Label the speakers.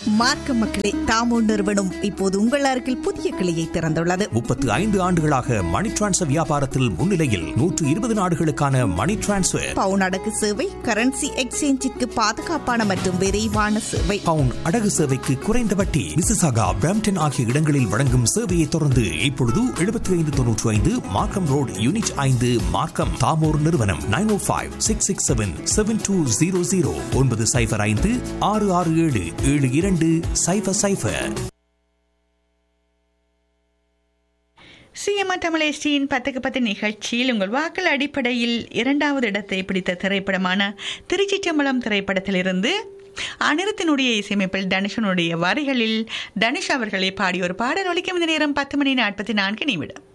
Speaker 1: மார்க்க மக்களே, தாமோ நிறுவனம் இப்போது உங்கள் அருகில் புதிய கிளையை திறந்துள்ளது.
Speaker 2: 35 ஆண்டுகளாக மணி டிரான்ஸ்ஃபர் வியாபாரத்தில் முன்னிலையில் 120 நாடுகளுக்கான மணி டிரான்ஸ்ஃபர்,
Speaker 1: பவுன் அடகு சேவை, கரன்சி எக்ஸ்சேஞ்சிற்கு பாதுகாப்பான மற்றும் விரைவான சேவை,
Speaker 2: பவுன் அடகு சேவைக்கு குறைந்த வட்டி. மிசிசாகா, பிரம்ப்டன் ஆகிய இடங்களில் வழங்கும் சேவையை தொடர்ந்து இப்பொழுது 7595 மார்க்கம் ரோடு, யூனிட் 5, மார்க்கம். தாமோர் நிறுவனம் 905-667-7200 905-667-7200.
Speaker 3: சிஎம்ஆர் தமிழேஷ்டியின் 10க்கு 10 நிகழ்ச்சியில் உங்கள் வாக்கள் அடிப்படையில் 2வது இடத்தை பிடித்த திரைப்படமான திருச்சிற்றம்பலம் திரைப்படத்திலிருந்து அனிருத்தினுடைய இசையமைப்பில் தனுஷனுடைய வரிகளில் தனுஷ் அவர்களை பாடிய ஒரு பாடல் ஒலிக்கும். இந்த நேரம் 10:44